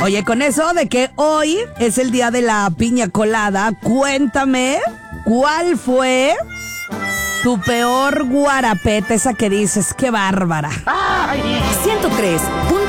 Oye, con eso de que hoy es el día de la piña colada, cuéntame, ¿cuál fue tu peor guarapeta? Esa que dices, qué bárbara. 103.7